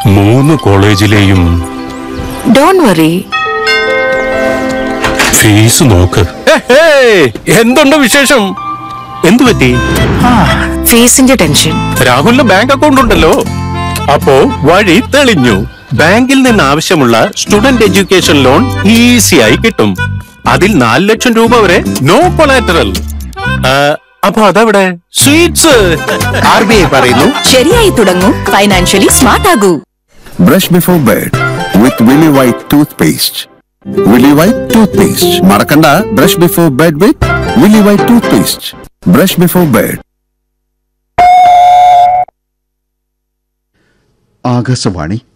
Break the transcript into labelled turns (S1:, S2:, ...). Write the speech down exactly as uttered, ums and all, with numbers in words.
S1: മൂന്ന് കോളേജിലെയും
S2: don't worry,
S1: fees നോക്ക്. എന്തുണ്ട് വിശേഷം? എന്തു പറ്റി?
S2: ഫീസിന്റെ ടെൻഷൻ.
S1: രാഹുലിന് ബാങ്ക് അക്കൗണ്ട് ഉണ്ടല്ലോ, അപ്പോ വഴി തെളിഞ്ഞു. ബാങ്കിൽ നിന്ന് ആവശ്യമുള്ള സ്റ്റുഡന്റ് എഡ്യൂക്കേഷൻ ലോൺ ഈസിയായി കിട്ടും. അതിൽ നാല് ലക്ഷം രൂപ വരെ നോ കൊളാറ്ററൽ. അപ്പൊ അതവിടെ സ്വീറ്റ്സ്. ആർ ബി ഐ പറയുന്നു,
S2: ശരിയായി തുടങ്ങൂ, financially smart ആകൂ.
S3: Brush before bed with Willy White toothpaste. Willy White toothpaste. Marakanda, brush before bed with Willy White toothpaste. Brush before bed.
S4: Akashvani